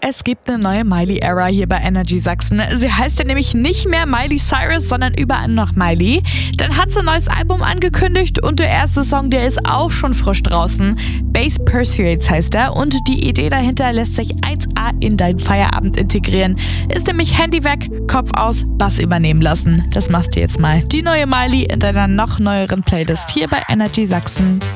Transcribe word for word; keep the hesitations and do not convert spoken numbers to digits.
Es gibt eine neue Miley-Ära hier bei Energy Sachsen. Sie heißt ja nämlich nicht mehr Miley Cyrus, sondern überall noch Miley. Dann hat sie ein neues Album angekündigt und der erste Song, der ist auch schon frisch draußen. Bass Persuades heißt er und die Idee dahinter lässt sich eins a in deinen Feierabend integrieren. Ist nämlich Handy weg, Kopf aus, Bass übernehmen lassen. Das machst du jetzt mal. Die neue Miley in deiner noch neueren Playlist hier bei Energy Sachsen.